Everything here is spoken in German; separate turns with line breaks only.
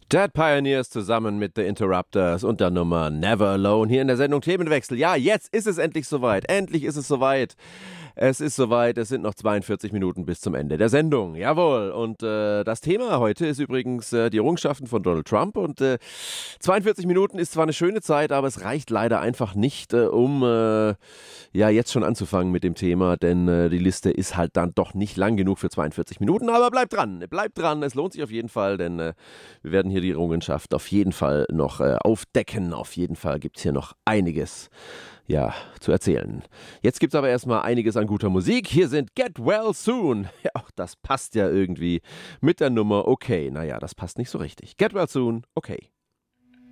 Dead Pioneers zusammen mit The Interrupters und der Nummer Never Alone hier in der Sendung Themenwechsel. Ja, jetzt ist es endlich soweit. Endlich ist es soweit. Es ist soweit. Es sind noch 42 Minuten bis zum Ende der Sendung. Jawohl. Und das Thema heute ist übrigens die Errungenschaften von Donald Trump. Und 42 Minuten ist zwar eine schöne Zeit, aber es reicht leider einfach nicht, um ja jetzt schon anzufangen mit dem Thema, denn die Liste ist halt dann doch nicht lang genug für 42 Minuten. Aber bleibt dran. Es lohnt sich auf jeden Fall, denn wir werden hier die Errungenschaft auf jeden Fall noch aufdecken. Auf jeden Fall gibt es hier noch einiges zu erzählen. Jetzt gibt es aber erstmal einiges an guter Musik. Hier sind Get Well Soon. Ja, auch das passt ja irgendwie mit der Nummer Okay. Naja, das passt nicht so richtig. Get Well Soon, okay.